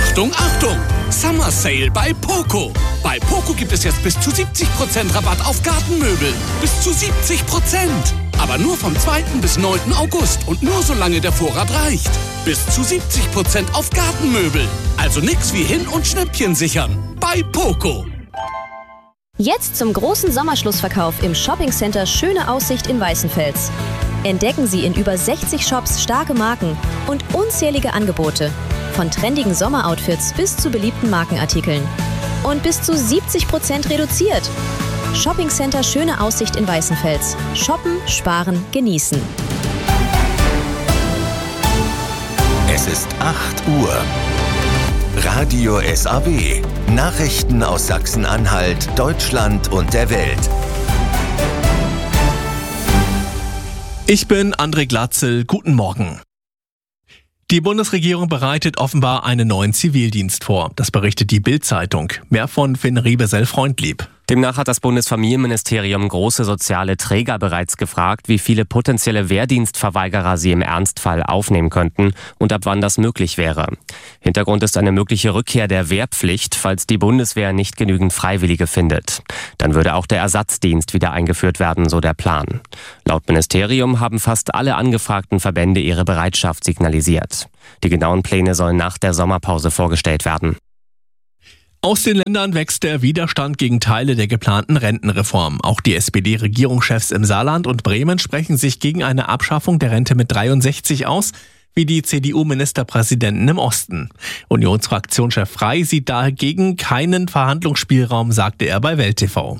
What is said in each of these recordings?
Achtung, Achtung! Summer Sale bei Poco. Bei Poco gibt es jetzt bis zu 70% Rabatt auf Gartenmöbel. Bis zu 70%! Aber nur vom 2. bis 9. August und nur solange der Vorrat reicht. Bis zu 70% auf Gartenmöbel. Also nix wie hin- und Schnäppchen sichern. Bei Poco. Jetzt zum großen Sommerschlussverkauf im Shoppingcenter Schöne Aussicht in Weißenfels. Entdecken Sie in über 60 Shops starke Marken und unzählige Angebote. Von trendigen Sommeroutfits bis zu beliebten Markenartikeln. Und bis zu 70% reduziert. Shoppingcenter Schöne Aussicht in Weißenfels. Shoppen, sparen, genießen. Es ist 8 Uhr. Radio SAW. Nachrichten aus Sachsen-Anhalt, Deutschland und der Welt. Ich bin André Glatzel. Guten Morgen. Die Bundesregierung bereitet offenbar einen neuen Zivildienst vor. Das berichtet die Bild-Zeitung. Mehr von Finn Riebesell-Freundlieb. Demnach hat das Bundesfamilienministerium große soziale Träger bereits gefragt, wie viele potenzielle Wehrdienstverweigerer sie im Ernstfall aufnehmen könnten und ab wann das möglich wäre. Hintergrund ist eine mögliche Rückkehr der Wehrpflicht, falls die Bundeswehr nicht genügend Freiwillige findet. Dann würde auch der Ersatzdienst wieder eingeführt werden, so der Plan. Laut Ministerium haben fast alle angefragten Verbände ihre Bereitschaft signalisiert. Die genauen Pläne sollen nach der Sommerpause vorgestellt werden. Aus den Ländern wächst der Widerstand gegen Teile der geplanten Rentenreform. Auch die SPD-Regierungschefs im Saarland und Bremen sprechen sich gegen eine Abschaffung der Rente mit 63 aus, wie die CDU-Ministerpräsidenten im Osten. Unionsfraktionschef Frey sieht dagegen keinen Verhandlungsspielraum, sagte er bei Welt TV.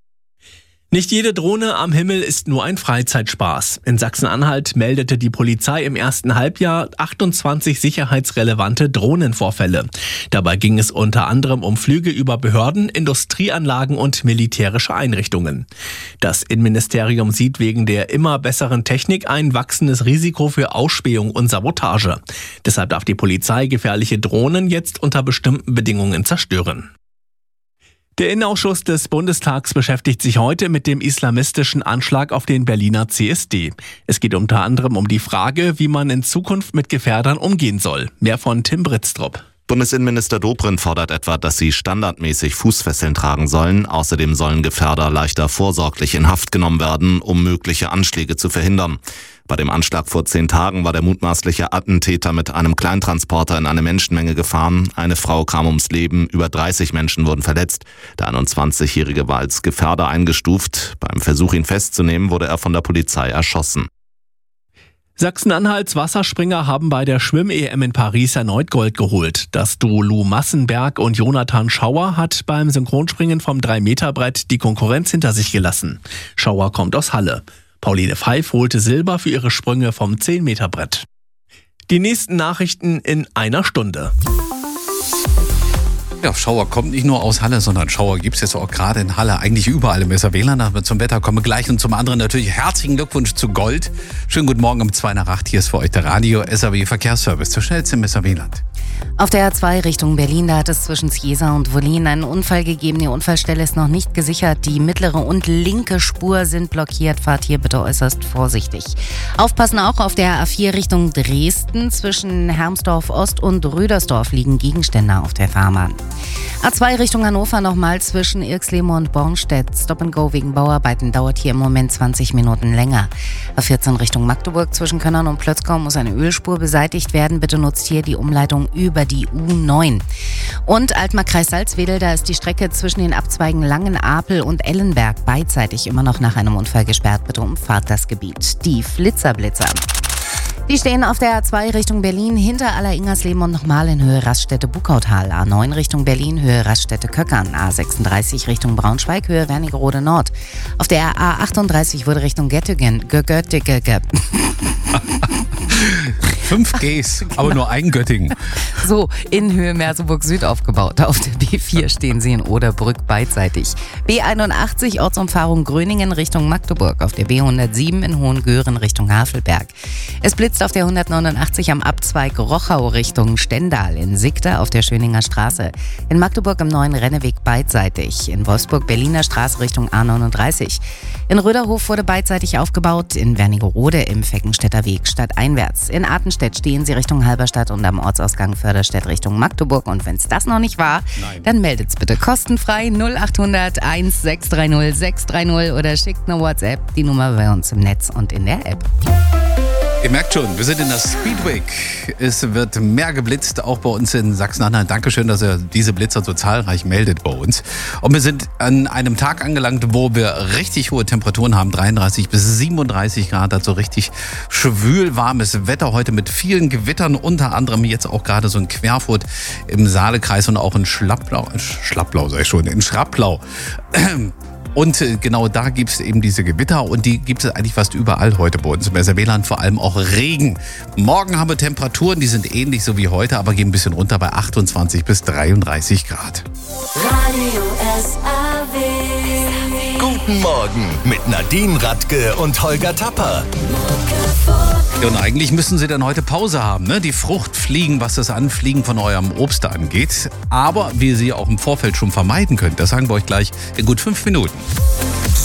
Nicht jede Drohne am Himmel ist nur ein Freizeitspaß. In Sachsen-Anhalt meldete die Polizei im ersten Halbjahr 28 sicherheitsrelevante Drohnenvorfälle. Dabei ging es unter anderem um Flüge über Behörden, Industrieanlagen und militärische Einrichtungen. Das Innenministerium sieht wegen der immer besseren Technik ein wachsendes Risiko für Ausspähung und Sabotage. Deshalb darf die Polizei gefährliche Drohnen jetzt unter bestimmten Bedingungen zerstören. Der Innenausschuss des Bundestags beschäftigt sich heute mit dem islamistischen Anschlag auf den Berliner CSD. Es geht unter anderem um die Frage, wie man in Zukunft mit Gefährdern umgehen soll. Mehr von Tim Britztrup. Bundesinnenminister Dobrindt fordert etwa, dass sie standardmäßig Fußfesseln tragen sollen. Außerdem sollen Gefährder leichter vorsorglich in Haft genommen werden, um mögliche Anschläge zu verhindern. Bei dem Anschlag vor 10 Tagen war der mutmaßliche Attentäter mit einem Kleintransporter in eine Menschenmenge gefahren. Eine Frau kam ums Leben, über 30 Menschen wurden verletzt. Der 21-Jährige war als Gefährder eingestuft. Beim Versuch, ihn festzunehmen, wurde er von der Polizei erschossen. Sachsen-Anhalts Wasserspringer haben bei der Schwimm-EM in Paris erneut Gold geholt. Das Duo Lou Massenberg und Jonathan Schauer hat beim Synchronspringen vom 3-Meter-Brett die Konkurrenz hinter sich gelassen. Schauer kommt aus Halle. Pauline Pfeif holte Silber für ihre Sprünge vom 10-Meter-Brett. Die nächsten Nachrichten in einer Stunde. Ja, Schauer kommt nicht nur aus Halle, sondern Schauer gibt es jetzt auch gerade in Halle, eigentlich überall im SAW. Zum Wetter kommen wir gleich und zum anderen natürlich herzlichen Glückwunsch zu Gold. Schönen guten Morgen um 7:02. Hier ist für euch der Radio SAW Verkehrsservice zur schnellsten im SAW-Land. Auf der A2 Richtung Berlin, da hat es zwischen Ciesa und Wollin einen Unfall gegeben. Die Unfallstelle ist noch nicht gesichert. Die mittlere und linke Spur sind blockiert. Fahrt hier bitte äußerst vorsichtig. Aufpassen auch auf der A4 Richtung Dresden. Zwischen Hermsdorf Ost und Rüdersdorf liegen Gegenstände auf der Fahrbahn. A2 Richtung Hannover nochmal zwischen Irxleben und Bornstedt. Stop and Go wegen Bauarbeiten dauert hier im Moment 20 Minuten länger. A14 Richtung Magdeburg zwischen Könnern und Plötzkau muss eine Ölspur beseitigt werden. Bitte nutzt hier die Umleitung über die U9. Und Altmark-Kreis Salzwedel, da ist die Strecke zwischen den Abzweigen Langenapel und Ellenberg beidseitig immer noch nach einem Unfall gesperrt. Bitte umfahrt das Gebiet. Die Flitzer-Blitzer. Die stehen auf der A2 Richtung Berlin hinter Aller-Ingersleben und nochmal in Höhe Raststätte-Buckautal. A9 Richtung Berlin, Höhe Raststätte-Köckern. A36 Richtung Braunschweig, Höhe Wernigerode Nord. Auf der A38 wurde Richtung Göttingen. 5 Gs, aber nur ein Göttingen. So, in Höhe Merseburg Süd aufgebaut. Auf der B4 stehen sie in Oderbrück beidseitig. B81 Ortsumfahrung Gröningen Richtung Magdeburg. Auf der B107 in Hohengören Richtung Havelberg. Es blitzt auf der 189 am Abzweig Rochau Richtung Stendal. In Sigda auf der Schöninger Straße. In Magdeburg im neuen Renneweg beidseitig. In Wolfsburg Berliner Straße Richtung A39. In Röderhof wurde beidseitig aufgebaut. In Wernigerode im Feckenstädter Weg stadteinwärts. In Artenstedt Förderstedt stehen Sie Richtung Halberstadt und am Ortsausgang Förderstedt Richtung Magdeburg. Und wenn es das noch nicht war, dann meldet's bitte kostenfrei 0800 1630 630 oder schickt eine WhatsApp, die Nummer bei uns im Netz und in der App. Ihr merkt schon, wir sind in der Speedweek. Es wird mehr geblitzt, auch bei uns in Sachsen-Anhalt. Dankeschön, dass ihr diese Blitzer so zahlreich meldet bei uns. Und wir sind an einem Tag angelangt, wo wir richtig hohe Temperaturen haben, 33 bis 37 Grad, also richtig schwül warmes Wetter heute mit vielen Gewittern, unter anderem jetzt auch gerade so ein Querfurt im Saalekreis und auch in Schlapplau, in Schrapplau. Und genau da gibt es eben diese Gewitter und die gibt es eigentlich fast überall heute bei uns im Weserwehland, vor allem auch Regen. Morgen haben wir Temperaturen, die sind ähnlich so wie heute, aber gehen ein bisschen runter bei 28 bis 33 Grad. Radio SAW. Guten Morgen mit Nadine Radke und Holger Tapper. Ja, und eigentlich müssen Sie dann heute Pause haben, ne? Die Fruchtfliegen, was das Anfliegen von eurem Obst angeht. Aber wie Sie auch im Vorfeld schon vermeiden könnt, das sagen wir euch gleich in gut 5 Minuten.